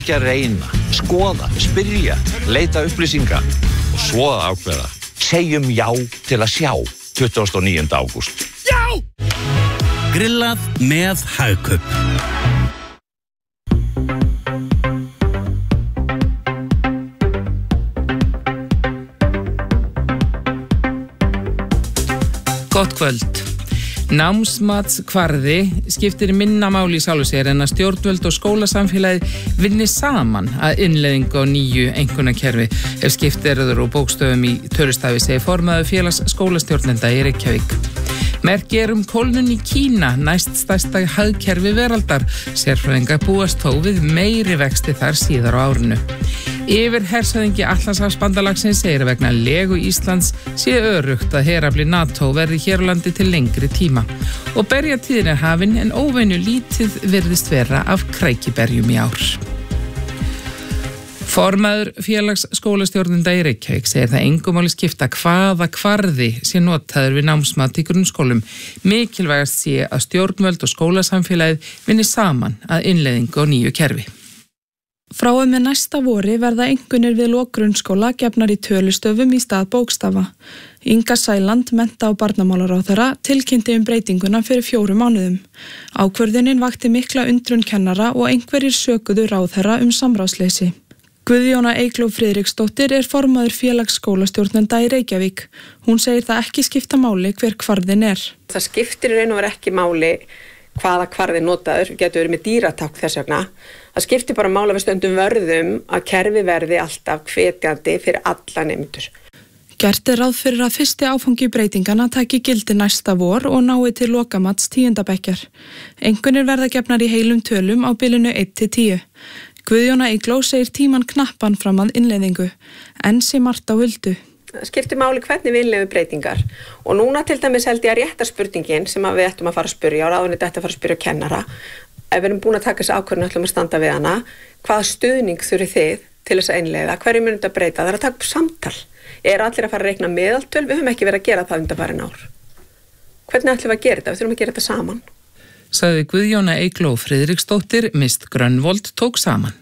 Ekki að reyna, skoða, spyrja, leita upplýsinga og svo að ákveða. Segjum já til að sjá 29. ágúst. Já! Grillað með Hagkaup. Gott kvöld. Námsmatskvarði skiptir minna máli í sjálfu sér en að stjórnvöld og skólasamfélagið vinni saman að innleiðingu á nýju einkunnakerfi ef skipt erður og bókstöfum í tölustafi, segir formaður félags skólastjórnenda í Reykjavík. Merki kólnun í Kína, næst stærsta hagkerfi veraldar. Sérfræðingar búast þó við meiri vexti þar síðar á árinu. Yfir hershöfðingi Atlantshafsbandalagsins segir að vegna legu Íslands sé öruggt að herafli NATO verði hér á landi til lengri tíma. Og berjatíðin hafin en óvenju lítið virðist vera af krækiberjum í ár. Formaður félags skólastjórnenda í Reykjavík segir það engu máli skipta hvaða kvarði sé notaður við námsmat í grunnskólum. Mikilvægast sé að stjórnvöld og skólasamfélagið vinni saman að innleiðingu á nýju kerfi. Frá og með næsta vori verða einkunnir við lok grunnskóla gefnar í tölustöfum í stað bókstafa. Inga Sæland, mennta- og barnamálaráðherra, tilkynnti breytinguna fyrir 4 mánuðum. Ákvörðunin vakti mikla undrun kennara og einhverjir sökuðu ráðherra samráðsleysi. Guðjóna Eygló Friðriksdóttir formaður félags skólastjórnenda í Reykjavík. Hún segir það ekki skipta máli hver kvarðin er. Það skiptir í raun og veru ekki máli hvaða kvarði notaður, getur verið með dýratákn þess vegna. Það skiptir bara máli að við stöndum vörðum að kerfi verði alltaf hvetjandi fyrir alla nemendur. Gert ráð fyrir að fyrsti áfangi breytingana taki gildi næsta vor og nái til lokamats 10. bekkjar. Einkunnir verða gefnar í heilum tölum á bilinu 1-10. Guðjóna Eygló segir tíman knappan fram að innleiðingu, en sé margt á huldu. Það skiptir máli hvernig við innleiðum breytingar og núna til dæmis held ég að rétta spurningin sem við ættum að fara að spyrja og ráðuneytið ætti að fara að spyrja kennara. Ef við erum búin að taka þessi ákvörðun ætlum að standa við hana, hvaða stuðning þurfið þið til þess að innleiða, hverju mun þetta breyta? Það er að taka upp samtal. Er allir að fara að reikna meðaltöl? Við höfum ekki verið að gera það undanfarin ár. Hvernig ætlum við að gera þetta? Við þurfum að gera þetta saman. Sagði Guðjóna Eygló Friðriksdóttir, Mist Grönvold tók saman.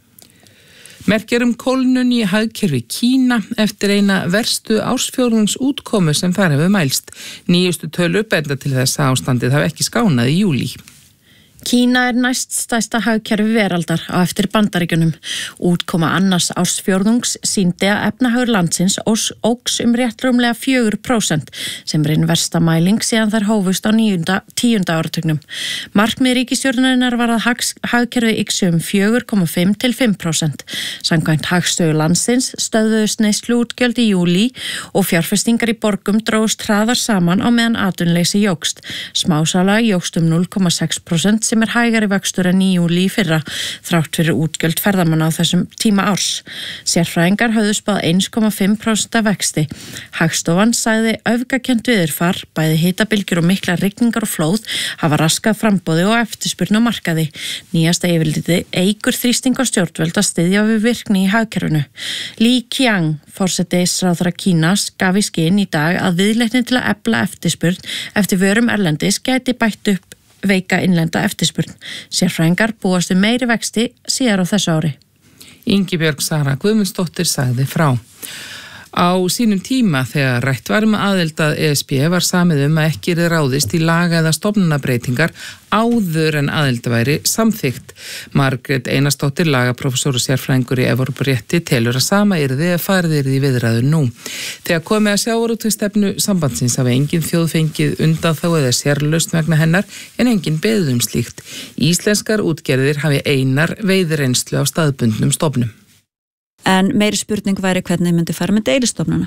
Merki kólnun í hagkerfi Kína eftir eina verstu ársfjórðungs útkomu sem þar hefur mælst. Nýjustu tölur benda til þess að ástandið hafi ekki skánað í júlí. Kína næst stærsta hagkerfi veraldar á eftir Bandaríkjunum. Útkoma annars ársfjórðungs sýndi að efnahagur landsins óx rétt rúmlega 4% sem versta mæling síðan þær hófust á 10. áratugnum. Markmið ríkisstjórnarinnar var að hagkerfi yxi 4,5 til 5%. Samkvæmt Hagstöðu landsins stöðvuðust neysluútgjöld í júlí og fjárfestingar í borgum drógust hraðar saman á meðan atvinnuleysi jókst. Smásala jókst 0,6% sem hægari vöxtur en í júlí í fyrra, þrátt fyrir útgjöld ferðamanna á þessum tíma árs. Sérfræðingar höfðu spáð 1,5% af vexti. Hagstofan sagði öfgakennt veðurfar, bæði hitabylgjur og miklar rigningar og flóð hafa raskað framboði og eftirspurn á markaði. Nýjasta yfirliti eykur þrýsting á stjórnvöld að styðja við virkni í hagkerfinu. Li Qiang, forsætisráðherra Kínas, gaf í skyn í dag að viðleitni til að efla eftirspurn eftir vörum erlendis gæti bætt upp veika innlenda eftirspurn. Sérfræðingar búast meiri vexti síðar á þessu ári. Ingibjörg Sara Guðmundsdóttir sagði frá. Á sínum tíma þegar rætt var aðild að ESB var samið að ekki ráðist í laga eða stofnunarbreytingar áður en aðild væri samþykkt. Margrét Einarsdóttir, lagaprófessor og sérfræðingur í Evrópurétti, telur að sama yrði að farið yrði í viðræður nú. Þegar komið að sjávarútvegsstefnu sambandsins hafi engin þjóð fengið undanþágu eða sérlausn vegna hennar en engin beðið slíkt. Íslenskar útgerðir hafi einar veiðireynslu á staðbundnum stofnum. En meiri spurning væri hvernig myndi fara með deilistofnana.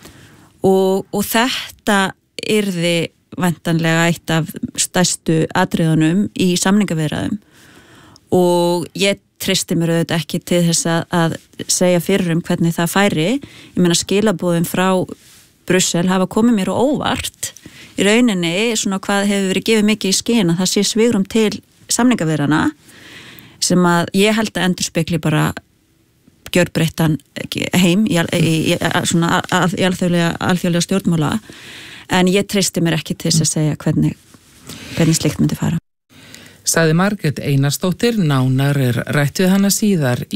Og þetta yrði væntanlega eitt af stærstu atriðunum í samningaviðræðum og ég treysti mér auðvitað ekki til þess að segja fyrir hvernig það færi. Ég meina skilaboðin frá Brussel hafa komið mér á óvart í rauninni svona hvað hefur verið gefið mikið í skyn að það sé svigrúm til samningaviðræðana sem að ég held að endurspegli bara gjörbreyttan heim í alþjóðlega stjórnmála en ég treysti mér ekki til þess að segja hvernig slíkt myndi fara. Sagði Margrét Einarsdóttir, nánar rætt við hana síðar